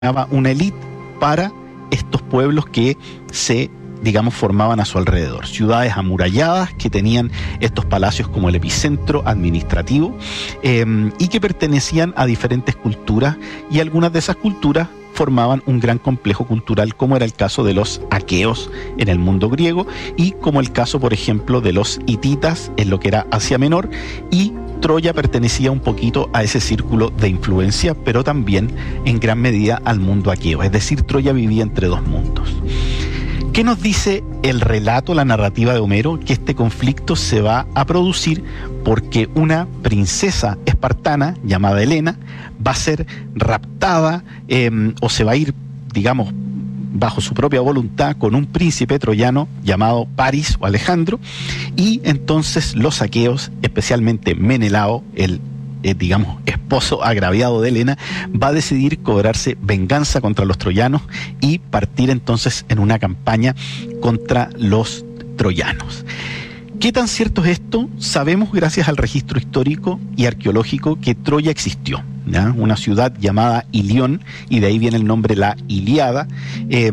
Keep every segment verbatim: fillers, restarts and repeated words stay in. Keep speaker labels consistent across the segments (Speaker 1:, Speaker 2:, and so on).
Speaker 1: una élite para estos pueblos que se, digamos, formaban a su alrededor. Ciudades amuralladas que tenían estos palacios como el epicentro administrativo eh, y que pertenecían a diferentes culturas, y algunas de esas culturas formaban un gran complejo cultural, como era el caso de los aqueos en el mundo griego, y como el caso, por ejemplo, de los hititas en lo que era Asia Menor, y Troya pertenecía un poquito a ese círculo de influencia, pero también en gran medida al mundo aqueo. Es decir, Troya vivía entre dos mundos. ¿Qué nos dice el relato, la narrativa de Homero? Que este conflicto se va a producir porque una princesa espartana llamada Helena va a ser raptada eh, o se va a ir, digamos, bajo su propia voluntad con un príncipe troyano llamado Paris o Alejandro, y entonces los aqueos, especialmente Menelao, el eh, digamos esposo agraviado de Helena, va a decidir cobrarse venganza contra los troyanos y partir entonces en una campaña contra los troyanos. ¿Qué tan cierto es esto? Sabemos, gracias al registro histórico y arqueológico, que Troya existió, ¿ya? Una ciudad llamada Ilión, y de ahí viene el nombre La Ilíada, eh,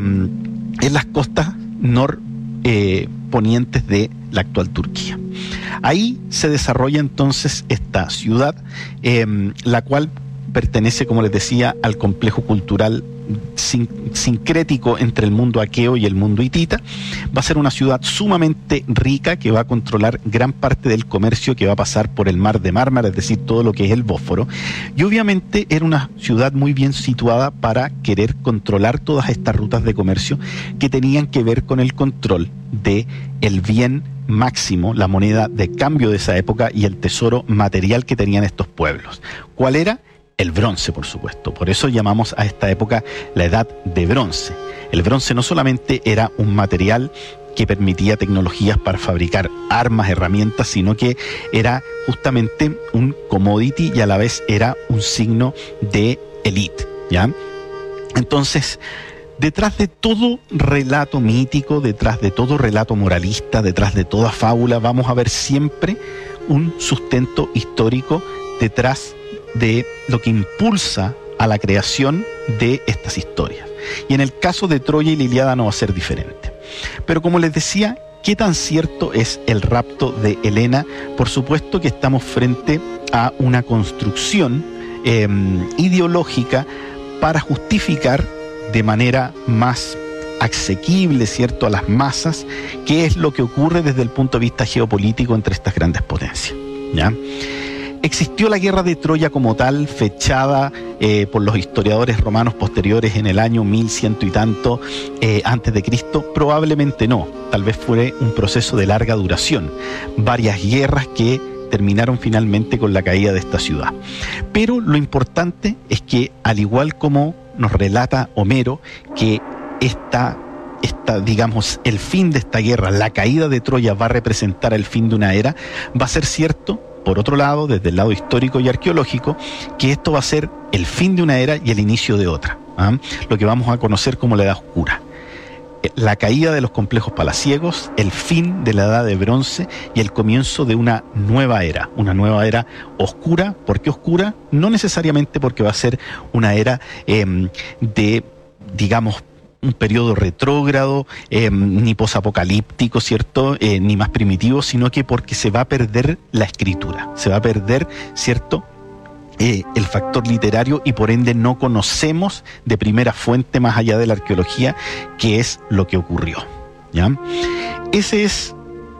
Speaker 1: en las costas norponientes eh, de la actual Turquía. Ahí se desarrolla entonces esta ciudad, eh, la cual pertenece, como les decía, al complejo cultural sin, sincrético entre el mundo aqueo y el mundo hitita. Va a ser una ciudad sumamente rica que va a controlar gran parte del comercio que va a pasar por el mar de Mármara, es decir, todo lo que es el Bósforo. Y obviamente era una ciudad muy bien situada para querer controlar todas estas rutas de comercio que tenían que ver con el control de el bien máximo, la moneda de cambio de esa época y el tesoro material que tenían estos pueblos. ¿Cuál era? El bronce, por supuesto. Por eso llamamos a esta época la Edad de Bronce. El bronce no solamente era un material que permitía tecnologías para fabricar armas, herramientas, sino que era justamente un commodity y a la vez era un signo de élite, ¿ya? Entonces, detrás de todo relato mítico, detrás de todo relato moralista, detrás de toda fábula, vamos a ver siempre un sustento histórico detrás de lo que impulsa a la creación de estas historias. Y en el caso de Troya y la Ilíada no va a ser diferente. Pero como les decía, ¿qué tan cierto es el rapto de Helena? Por supuesto que estamos frente a una construcción eh, ideológica para justificar de manera más asequible, ¿cierto?, a las masas, qué es lo que ocurre desde el punto de vista geopolítico entre estas grandes potencias, ¿ya? ¿Existió la guerra de Troya como tal, fechada eh, por los historiadores romanos posteriores en el año mil ciento y tanto eh, antes de Cristo? Probablemente no. Tal vez fue un proceso de larga duración, varias guerras que terminaron finalmente con la caída de esta ciudad. Pero lo importante es que, al igual como nos relata Homero, que esta, esta, digamos, el fin de esta guerra, la caída de Troya va a representar el fin de una era, va a ser cierto, por otro lado, desde el lado histórico y arqueológico, que esto va a ser el fin de una era y el inicio de otra, ¿ah? Lo que vamos a conocer como la Edad Oscura. La caída de los complejos palaciegos, el fin de la Edad de Bronce y el comienzo de una nueva era, una nueva era oscura. ¿Por qué oscura? No necesariamente porque va a ser una era eh, de, digamos, un periodo retrógrado, eh, ni posapocalíptico, ¿cierto?, eh, ni más primitivo, sino que porque se va a perder la escritura, se va a perder, ¿cierto?, Eh, el factor literario, y por ende no conocemos de primera fuente, más allá de la arqueología, qué es lo que ocurrió, ¿ya? Ese es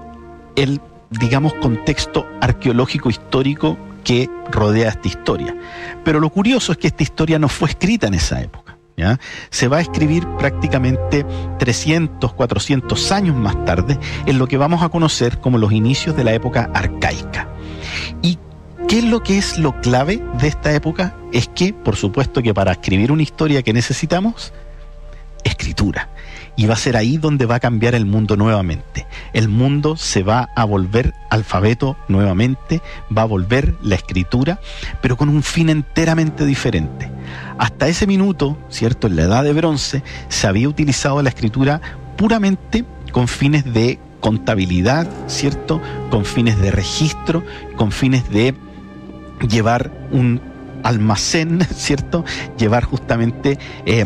Speaker 1: el, digamos, contexto arqueológico histórico que rodea esta historia. Pero lo curioso es que esta historia no fue escrita en esa época, ¿ya? Se va a escribir prácticamente trescientos, cuatrocientos años más tarde, en lo que vamos a conocer como los inicios de la época arcaica. Y ¿qué es lo que es lo clave de esta época? Es que, por supuesto, que para escribir una historia que necesitamos, escritura. Y va a ser ahí donde va a cambiar el mundo nuevamente. El mundo se va a volver alfabeto nuevamente, va a volver la escritura, pero con un fin enteramente diferente. Hasta ese minuto, ¿cierto?, en la Edad de Bronce, se había utilizado la escritura puramente con fines de contabilidad, ¿cierto?, con fines de registro, con fines de llevar un almacén, ¿cierto? Llevar justamente eh,